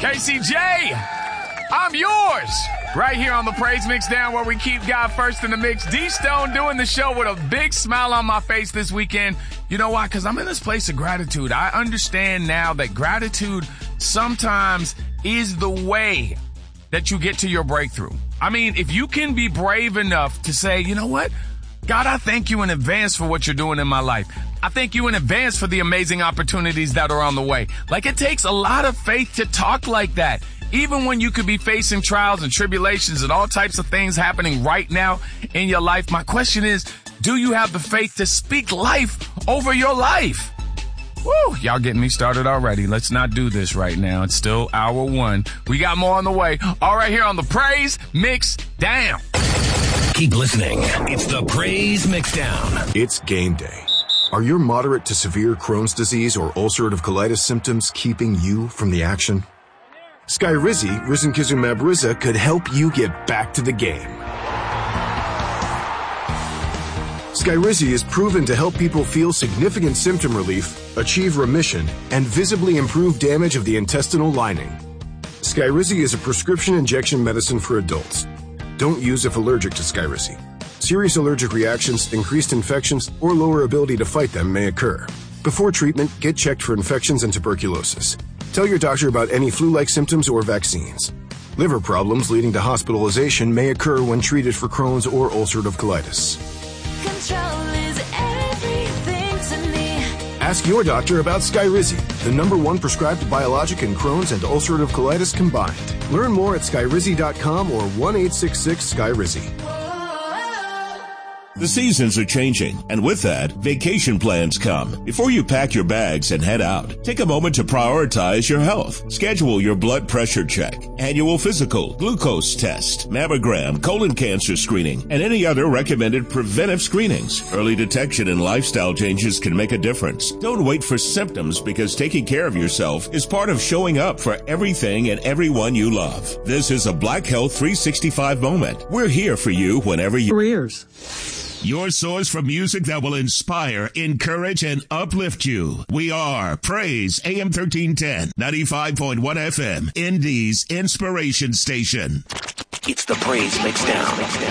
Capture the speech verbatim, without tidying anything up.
K C J, I'm yours. Right here on the Praise Mix Down, where we keep God first in the mix. D-Stone doing the show with a big smile on my face this weekend. You know why? Because I'm in this place of gratitude. I understand now that gratitude sometimes is the way that you get to your breakthrough. I mean, if you can be brave enough to say, you know what? God, I thank you in advance for what you're doing in my life. I thank you in advance for the amazing opportunities that are on the way. Like, it takes a lot of faith to talk like that. Even when you could be facing trials and tribulations and all types of things happening right now in your life, my question is, do you have the faith to speak life over your life? Woo, y'all getting me started already. Let's not do this right now. It's still hour one. We got more on the way. All right, here on the Praise Mix Down. Keep listening. It's the Praise Mix Down. It's game day. Are your moderate to severe Crohn's disease or ulcerative colitis symptoms keeping you from the action? Skyrizi, risankizumab Riza, could help you get back to the game. Skyrizi is proven to help people feel significant symptom relief, achieve remission, and visibly improve damage of the intestinal lining. Skyrizi is a prescription injection medicine for adults. Don't use if allergic to Skyrizi. Serious allergic reactions, increased infections, or lower ability to fight them may occur. Before treatment, get checked for infections and tuberculosis. Tell your doctor about any flu-like symptoms or vaccines. Liver problems leading to hospitalization may occur when treated for Crohn's or ulcerative colitis. Control is everything to me. Ask your doctor about Skyrizi, the number one prescribed biologic in Crohn's and ulcerative colitis combined. Learn more at skyrizi dot com or one eight six six Skyrizi. The seasons are changing, and with that, vacation plans come. Before you pack your bags and head out, take a moment to prioritize your health. Schedule your blood pressure check, annual physical, glucose test, mammogram, colon cancer screening, and any other recommended preventive screenings. Early detection and lifestyle changes can make a difference. Don't wait for symptoms, because taking care of yourself is part of showing up for everything and everyone you love. This is a Black Health three sixty-five moment. We're here for you whenever you... Careers. Your source for music that will inspire, encourage, and uplift you. We are Praise A M thirteen ten, ninety-five point one F M, Indy's Inspiration Station. It's the Praise Mix Down.